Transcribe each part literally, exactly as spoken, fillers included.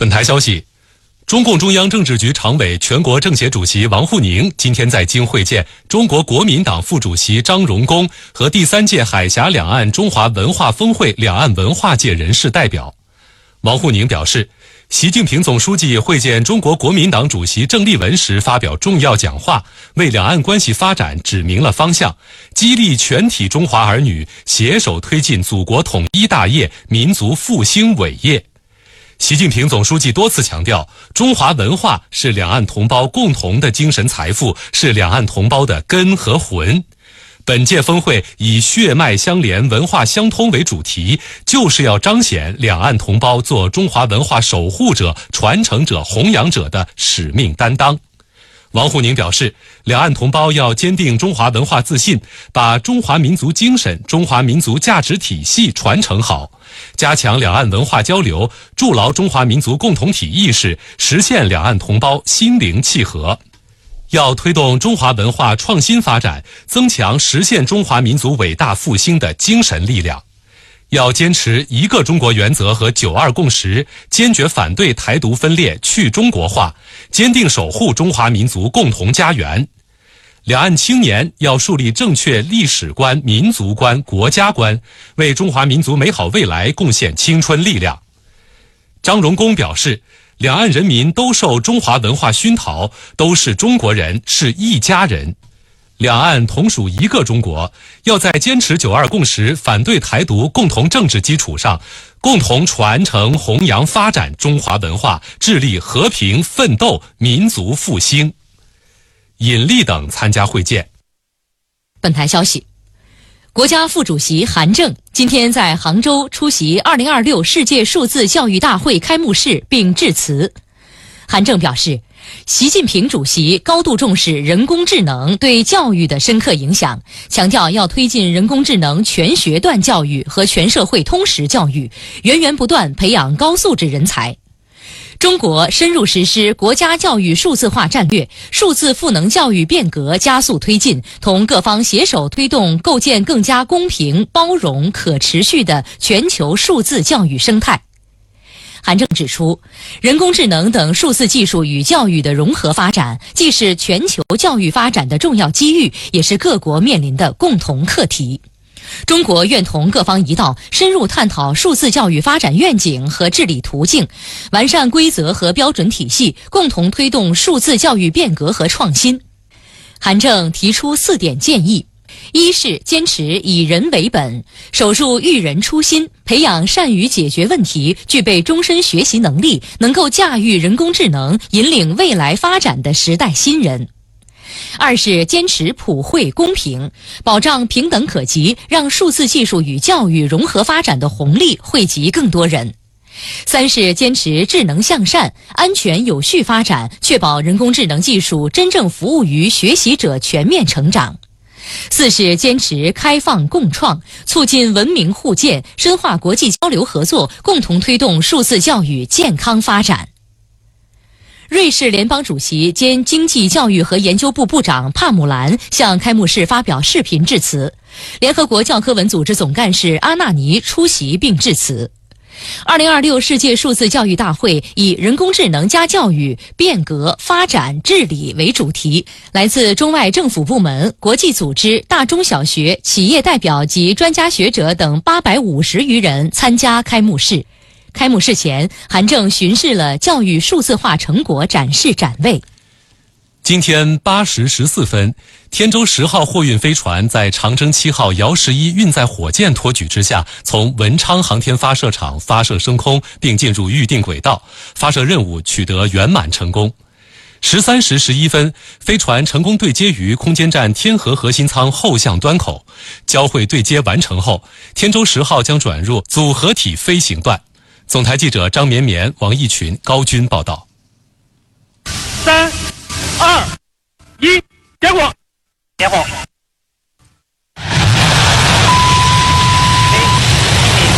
本台消息，中共中央政治局常委、全国政协主席王沪宁今天在京会见中国国民党副主席张荣恭和第三届海峡两岸中华文化峰会两岸文化界人士代表。王沪宁表示，习近平总书记会见中国国民党主席郑丽文时发表重要讲话，为两岸关系发展指明了方向，激励全体中华儿女携手推进祖国统一大业、民族复兴伟业。习近平总书记多次强调，中华文化是两岸同胞共同的精神财富，是两岸同胞的根和魂。本届峰会以血脉相连、文化相通为主题，就是要彰显两岸同胞做中华文化守护者、传承者、弘扬者的使命担当。王沪宁表示，两岸同胞要坚定中华文化自信，把中华民族精神、中华民族价值体系传承好，加强两岸文化交流，筑牢中华民族共同体意识，实现两岸同胞心灵契合。要推动中华文化创新发展，增强实现中华民族伟大复兴的精神力量。要坚持一个中国原则和九二共识，坚决反对台独分裂、去中国化，坚定守护中华民族共同家园。两岸青年要树立正确历史观、民族观、国家观，为中华民族美好未来贡献青春力量。张荣恭表示，两岸人民都受中华文化熏陶，都是中国人，是一家人。两岸同属一个中国，要在坚持九二共识、反对台独共同政治基础上，共同传承、弘扬、发展中华文化，致力和平奋斗、民族复兴。尹力等参加会见。 本台消息，国家副主席韩正今天在杭州出席二零二六世界数字教育大会开幕式并致辞。韩正表示，习近平主席高度重视人工智能对教育的深刻影响，强调要推进人工智能全学段教育和全社会通识教育，源源不断培养高素质人才。中国深入实施国家教育数字化战略，数字赋能教育变革加速推进，同各方携手推动构建更加公平、包容、可持续的全球数字教育生态。韩正指出，人工智能等数字技术与教育的融合发展，既是全球教育发展的重要机遇，也是各国面临的共同课题。中国愿同各方一道，深入探讨数字教育发展愿景和治理途径，完善规则和标准体系，共同推动数字教育变革和创新。韩正提出四点建议：一是坚持以人为本，守住育人初心，培养善于解决问题、具备终身学习能力、能够驾驭人工智能、引领未来发展的时代新人。二是坚持普惠公平，保障平等可及，让数字技术与教育融合发展的红利惠及更多人。三是坚持智能向善、安全有序发展，确保人工智能技术真正服务于学习者全面成长。四是坚持开放共创，促进文明互鉴，深化国际交流合作，共同推动数字教育健康发展。瑞士联邦主席兼经济教育和研究部部长帕姆兰向开幕式发表视频致辞，联合国教科文组织总干事阿纳尼出席并致辞。二零二六世界数字教育大会以人工智能加教育变革发展治理为主题，来自中外政府部门、国际组织、大中小学、企业代表及专家学者等八百五十余人参加开幕式。开幕式前，韩正巡视了教育数字化成果展示展位。 今天八时十四分，天舟十号货运飞船在长征七号遥十一运载火箭托举之下，从文昌航天发射场发射升空，并进入预定轨道，发射任务取得圆满成功。十三时十一分，飞船成功对接于空间站天河核心舱后向端口，交会对接完成后，天舟十号将转入组合体飞行段。总台记者张绵绵、王毅群、高军报道。 三、二、一，点火！点火！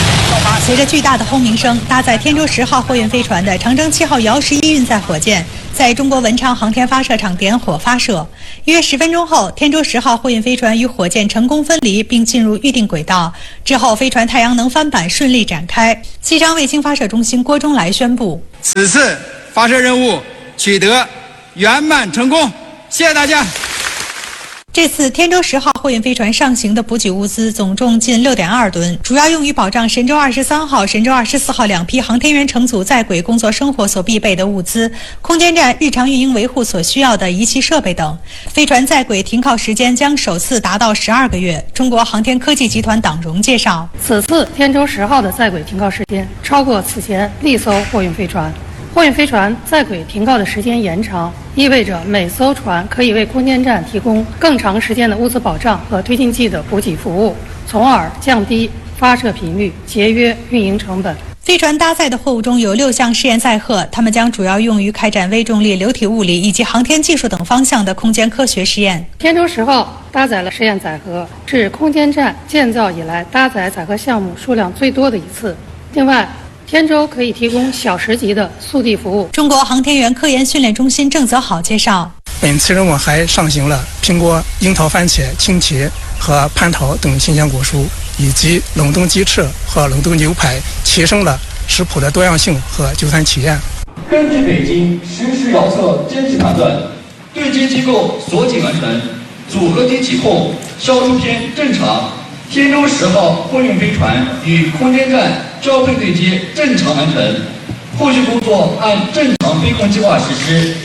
随着巨大的轰鸣声，搭载天舟十号货运飞船的长征七号遥十一运载火箭在中国文昌航天发射场点火发射。约十分钟后，天舟十号货运飞船与火箭成功分离，并进入预定轨道。之后，飞船太阳能帆板顺利展开。西昌卫星发射中心郭忠来宣布， 此次发射任务取得圆满成功，谢谢大家。 这次天舟十号货运飞船上行的补给物资总重近 六点二吨，主要用于保障神舟二十三号、神舟二十四号两批航天员乘组在轨工作生活所必备的物资，空间站日常运营维护所需要的仪器设备等。飞船在轨停靠时间将首次达到十二个月。中国航天科技集团党荣介绍， 此次天舟十号的在轨停靠时间超过此前历艘货运飞船。货运飞船在轨停靠的时间延长，意味着每艘船可以为空间站提供更长时间的物资保障和推进剂的补给服务，从而降低发射频率，节约运营成本。 飞船搭载的货物中有六项试验载荷，它们将主要用于开展微重力、流体物理以及航天技术等方向的空间科学实验。 天舟十号搭载了实验载荷，是空间站建造以来搭载载荷项目数量最多的一次。另外，天舟可以提供小时级的速递服务。 中国航天员科研训练中心郑泽好介绍， 本次任务还上行了苹果、樱桃、番茄、青茄和蟠桃等新鲜果蔬，以及冷冻鸡翅和冷冻牛排，提升了食谱的多样性和就餐体验。 根据北京实时遥测真实判断，对接机构锁紧完成，组合体起控，消除篇正常。天舟十号货运飞船与空间站交配对接正常完成，后续工作按正常飞控计划实施。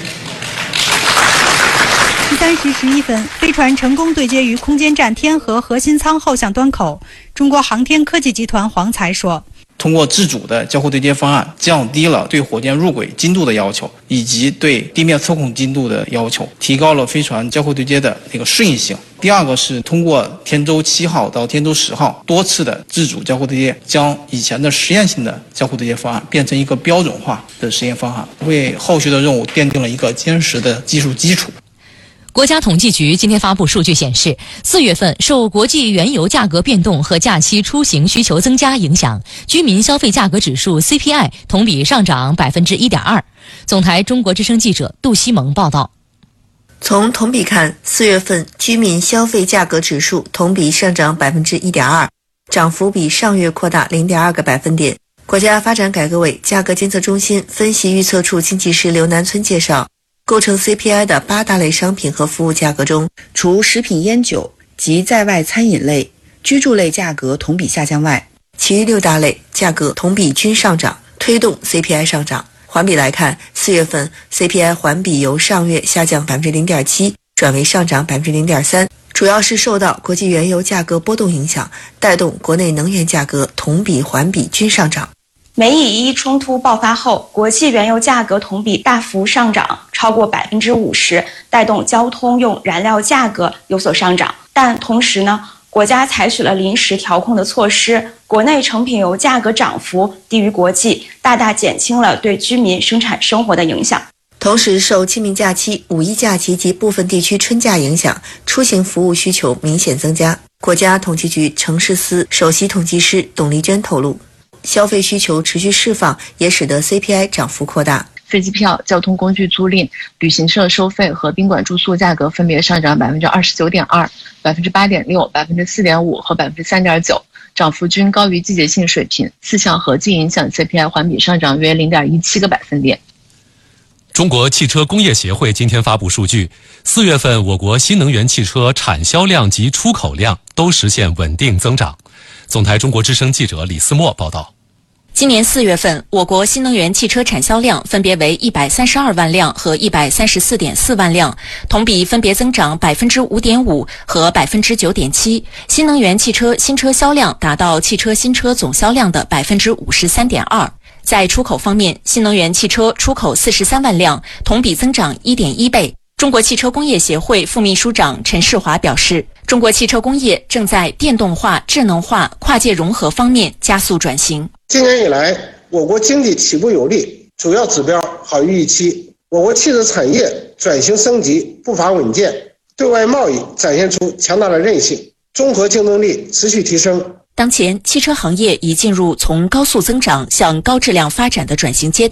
十三时十一分，飞船成功对接于空间站天河核心舱后向端口。中国航天科技集团黄才说， 通过自主的交互对接方案，降低了对火箭入轨精度的要求，以及对地面测控精度的要求，提高了飞船交互对接的那个适应性。第二个是通过天舟七号到天舟十号多次的自主交互对接，将以前的实验性的交互对接方案变成一个标准化的实验方案，为后续的任务奠定了一个坚实的技术基础。 国家统计局今天发布数据显示，四月份受国际原油价格变动和假期出行需求增加影响，居民消费价格指数 C P I 同比上涨 百分之一点二。 总台中国之声记者杜西蒙报道。 从同比看，四月份居民消费价格指数同比上涨 百分之一点二， 涨幅比上月扩大 零点二个百分点。国家发展改革委价格监测中心分析预测处经济师刘南村介绍，构成 C P I 的八大类商品和服务价格中，除食品烟酒及在外餐饮类、居住类价格同比下降外，其余六大类价格同比均上涨，推动 C P I 上涨。环比来看，四月份 C P I 环比由上月下降 百分之零点七 转为上涨 百分之零点三， 主要是受到国际原油价格波动影响，带动国内能源价格同比环比均上涨。 美以伊冲突爆发后，国际原油价格同比大幅上涨，超过 百分之五十， 带动交通用燃料价格有所上涨。但同时呢，国家采取了临时调控的措施，国内成品油价格涨幅低于国际，大大减轻了对居民生产生活的影响。 同时，受清明假期、五一假期及部分地区春假影响，出行服务需求明显增加。国家统计局城市司首席统计师董丽珍透露，消费需求持续释放，也使得 C P I 涨幅扩大。 飞机票、交通工具租赁、旅行社收费和宾馆住宿价格分别上涨 百分之二十九点二、百分之八点六、百分之四点五和 百分之三点九， 涨幅均高于季节性水平，四项合计影响 C P I 环比上涨约 零点一七个百分点。 中国汽车工业协会今天发布数据，四月份我国新能源汽车产销量及出口量都实现稳定增长。总台中国之声记者李思墨报道。 今年四月份，我国新能源汽车产销量分别为一百三十二万辆和一百三十四点四万辆，同比分别增长 百分之五点五 和 百分之九点七。新能源汽车新车销量达到汽车新车总销量的 百分之五十三点二。在出口方面，新能源汽车出口四十三万辆，同比增长 一点一倍。中国汽车工业协会副秘书长陈世华表示，中国汽车工业正在电动化、智能化、跨界融合方面加速转型。 今年以来，我国经济起步有力，主要指标好于预期。我国汽车产业转型升级步伐稳健，对外贸易展现出强大的韧性，综合竞争力持续提升。 当前，汽车行业已进入从高速增长向高质量发展的转型阶段。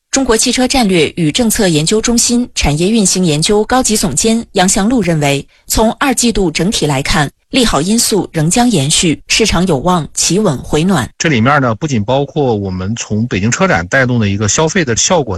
中国汽车战略与政策研究中心产业运行研究高级总监杨祥路认为，从二季度整体来看，利好因素仍将延续，市场有望企稳回暖。 这里面呢，不仅包括我们从北京车展带动的一个消费的效果。